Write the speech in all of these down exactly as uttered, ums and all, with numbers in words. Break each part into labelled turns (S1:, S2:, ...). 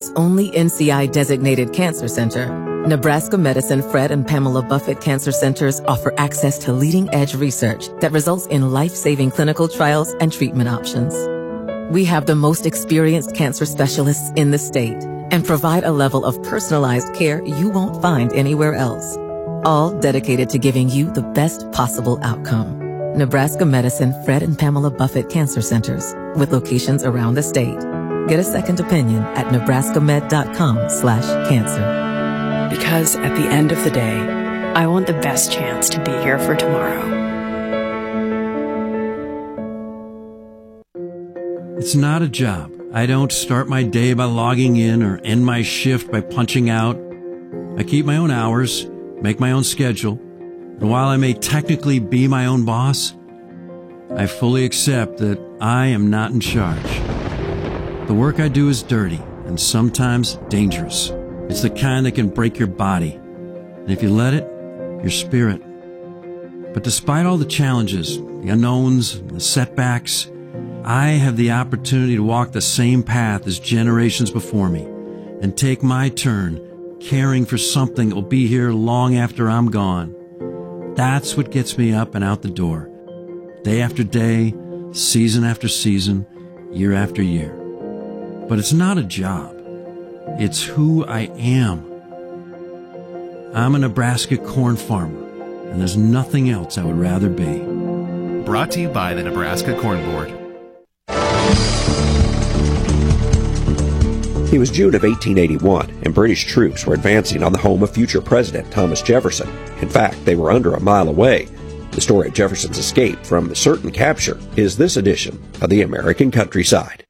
S1: state's only N C I-designated cancer center, Nebraska Medicine Fred and Pamela Buffett Cancer Centers offer access to leading-edge research that results in life-saving clinical trials and treatment options. We have the most experienced cancer specialists in the state and provide a level of personalized care you won't find anywhere else, all dedicated to giving you the best possible outcome. Nebraska Medicine Fred and Pamela Buffett Cancer Centers, with locations around the state. Get a second opinion at nebraskamed.com slash cancer.
S2: Because at the end of the day, I want the best chance to be here for tomorrow.
S3: It's not a job. I don't start my day by logging in or end my shift by punching out. I keep my own hours, make my own schedule. And while I may technically be my own boss, I fully accept that I am not in charge. The work I do is dirty and sometimes dangerous. It's the kind that can break your body, and if you let it, your spirit. But despite all the challenges, the unknowns, the setbacks, I have the opportunity to walk the same path as generations before me and take my turn caring for something that will be here long after I'm gone. That's what gets me up and out the door, day after day, season after season, year after year. But it's not a job. It's who I am. I'm a Nebraska corn farmer, and there's nothing else I would rather be.
S4: Brought to you by the Nebraska Corn Board.
S5: It was June of eighteen eighty-one, and British troops were advancing on the home of future President Thomas Jefferson. In fact, they were under a mile away. The story of Jefferson's escape from certain capture is this edition of the American Countryside.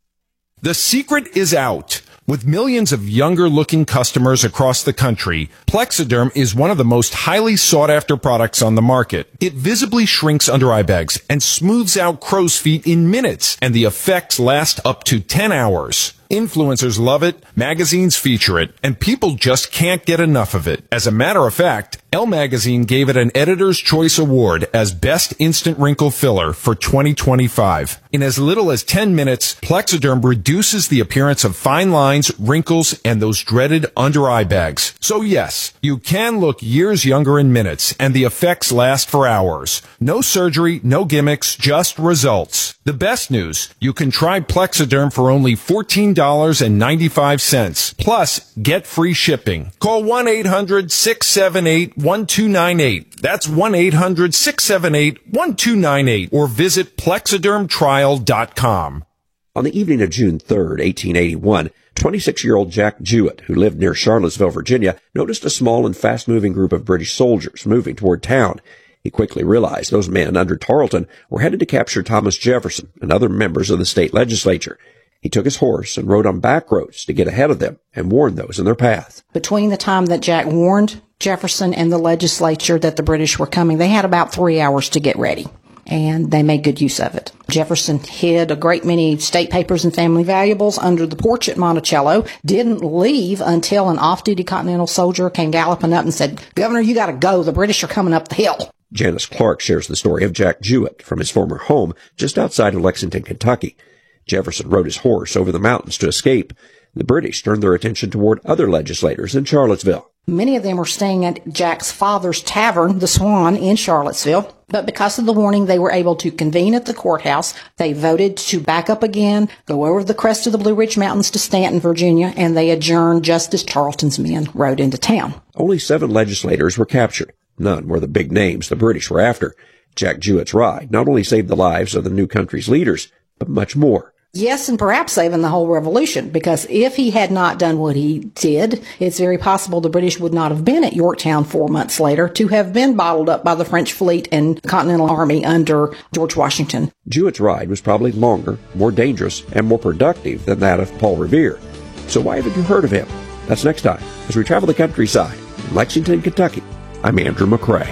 S6: The secret is out. With millions of younger-looking customers across the country, Plexiderm is one of the most highly sought-after products on the market. It visibly shrinks under eye bags and smooths out crow's feet in minutes, and the effects last up to ten hours. Influencers love it, magazines feature it, and people just can't get enough of it. As a matter of fact, Elle Magazine gave it an Editor's Choice Award as Best Instant Wrinkle Filler for twenty twenty-five. In as little as ten minutes, Plexiderm reduces the appearance of fine lines, wrinkles, and those dreaded under-eye bags. So yes, you can look years younger in minutes, and the effects last for hours. No surgery, no gimmicks, just results. The best news, you can try Plexiderm for only fourteen dollars and ninety-five cents. Plus, get free shipping. Call one eight hundred six seven eight one two nine eight. That's one eight hundred six seven eight one two nine eight. Or visit plexiderm trial dot com.
S5: On the evening of June third, eighteen eighty-one, twenty-six-year-old Jack Jewett, who lived near Charlottesville, Virginia, noticed a small and fast-moving group of British soldiers moving toward town. He quickly realized those men under Tarleton were headed to capture Thomas Jefferson and other members of the state legislature. He took his horse and rode on back roads to get ahead of them and warn those in their path.
S7: Between the time that Jack warned Jefferson and the legislature that the British were coming, they had about three hours to get ready, and they made good use of it. Jefferson hid a great many state papers and family valuables under the porch at Monticello, didn't leave until an off-duty Continental soldier came galloping up and said, "Governor, you got to go. The British are coming up the hill."
S5: Janice Clark shares the story of Jack Jewett from his former home just outside of Lexington, Kentucky. Jefferson rode his horse over the mountains to escape. The British turned their attention toward other legislators in Charlottesville.
S7: Many of them were staying at Jack's father's tavern, the Swan, in Charlottesville. But because of the warning, they were able to convene at the courthouse. They voted to back up again, go over the crest of the Blue Ridge Mountains to Stanton, Virginia, and they adjourned just as Tarleton's men rode into town.
S5: Only seven legislators were captured. None were the big names the British were after. Jack Jewett's ride not only saved the lives of the new country's leaders, but much more.
S7: Yes, and perhaps saving the whole revolution, because if he had not done what he did, it's very possible the British would not have been at Yorktown four months later to have been bottled up by the French fleet and Continental Army under George Washington.
S5: Jewett's ride was probably longer, more dangerous, and more productive than that of Paul Revere. So why haven't you heard of him? That's next time as we travel the countryside in Lexington, Kentucky. I'm Andrew McCrae.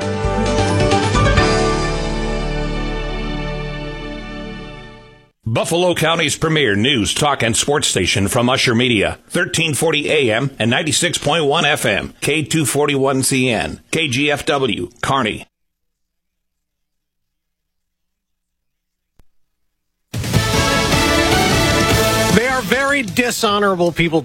S8: Buffalo County's premier news, talk, and sports station from Usher Media. thirteen forty A M and ninety-six point one F M. K two forty-one C N. K G F W. Kearney.
S9: They are very dishonorable people.